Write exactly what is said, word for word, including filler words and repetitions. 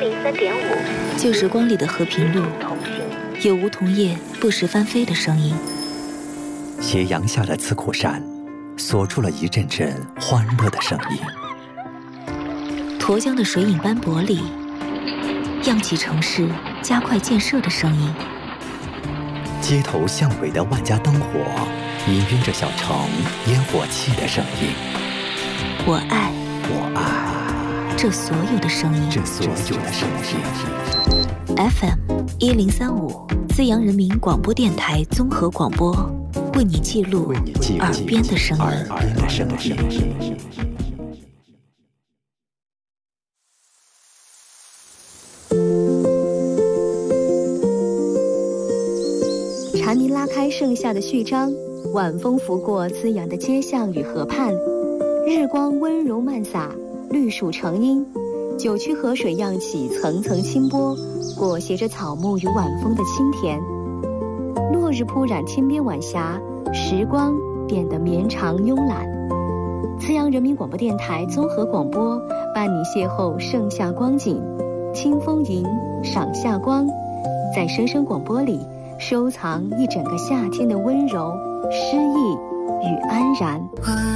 零三点五， 旧时光里的和平路，有梧桐叶不时翻飞的声音。 斜阳下的刺库山，锁住了一阵阵欢乐的声音。 沱江的水影斑驳里，漾起城市加快建设的声音。 街头巷尾的万家灯火，氤氲着小城烟火气的声音。 我爱， 我爱这所有的声音， 这所有的声音。 F M 一零三五，资阳人民广播电台综合广播，为你记录耳边的声音。 耳边的声音。 蝉鸣拉开盛夏的序章，晚风拂过滋养的街巷与河畔，日光温柔漫洒，绿树成荫，九曲河水漾起层层清波，裹挟着草木与晚风的清甜。落日铺染天边晚霞，时光变得绵长慵懒。资阳人民广播电台综合广播伴你邂逅盛夏光景，清风吟，赏夏光，在声声广播里收藏一整个夏天的温柔、诗意与安然。